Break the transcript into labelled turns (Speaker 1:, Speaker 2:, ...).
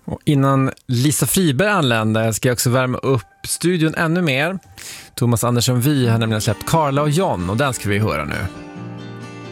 Speaker 1: Och innan Lisa Friberg anländer ska jag också värma upp studion ännu mer. Thomas Andersson Vi har nämligen släppt Carla och John och den ska vi höra nu.